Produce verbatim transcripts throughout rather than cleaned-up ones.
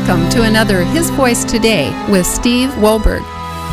Welcome to another His Voice Today with Steve Wohlberg.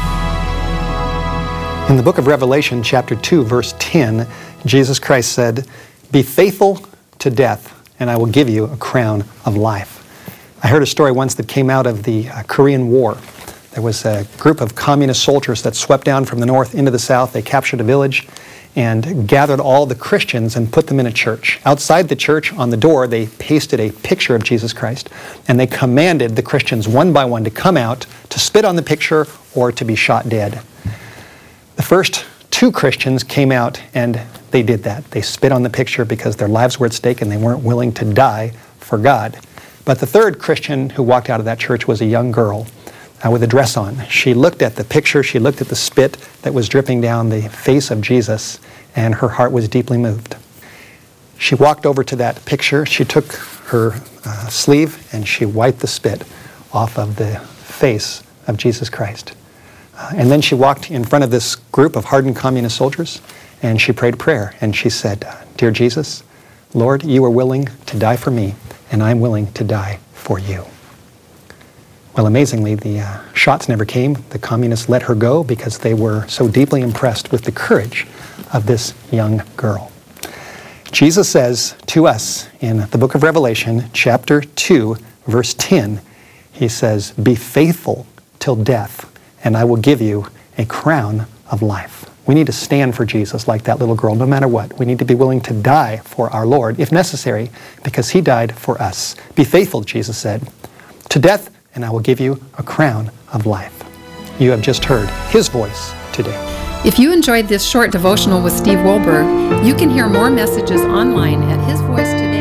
In the book of Revelation, chapter two, verse ten, Jesus Christ said, "Be faithful to death, and I will give you a crown of life." I heard a story once that came out of the uh, Korean War. There was a group of communist soldiers that swept down from the north into the south. They captured a village and gathered all the Christians and put them in a church. Outside the church, on the door, they pasted a picture of Jesus Christ, and they commanded the Christians one by one to come out, to spit on the picture, or to be shot dead. The first two Christians came out and they did that. They spit on the picture because their lives were at stake and they weren't willing to die for God. But the third Christian who walked out of that church was a young girl uh, with a dress on. She looked at the picture, she looked at the spit that was dripping down the face of Jesus, and her heart was deeply moved. She walked over to that picture, she took her uh, sleeve and she wiped the spit off of the face of Jesus Christ. Uh, and then she walked in front of this group of hardened communist soldiers and she prayed a prayer and she said, "Dear Jesus, Lord, you are willing to die for me and I'm willing to die for you." Well, amazingly, the uh, shots never came. The communists let her go because they were so deeply impressed with the courage of this young girl. Jesus says to us in the book of Revelation, chapter two, verse ten, he says, "Be faithful till death, and I will give you a crown of life." We need to stand for Jesus like that little girl, no matter what. We need to be willing to die for our Lord, if necessary, because he died for us. Be faithful, Jesus said, to death, and I will give you a crown of life. You have just heard his voice today. If you enjoyed this short devotional with Steve Wohlberg, you can hear more messages online at his